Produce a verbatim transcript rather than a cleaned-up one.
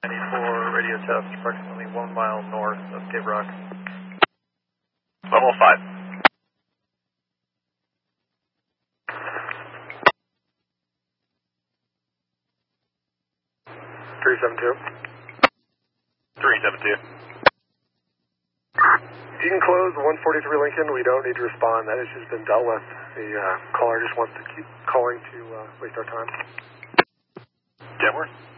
ninety-four, radio test approximately one mile north of Cape Rock. Level five. three seven two. three seven two. You can close one forty-three Lincoln. We don't need to respond. That issue's been dealt with. The uh, caller just wants to keep calling to uh, waste our time. Kenworth.